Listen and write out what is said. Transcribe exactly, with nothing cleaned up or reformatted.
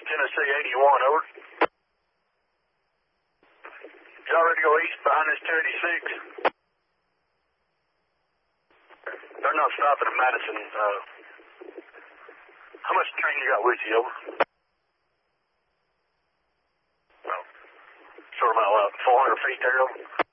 Tennessee eighty-one, over. Y'all ready to go east behind this two eighty-six? They're not stopping at Madison. Uh, how much train you got with you, over? Well, short amount out. four hundred feet there, over.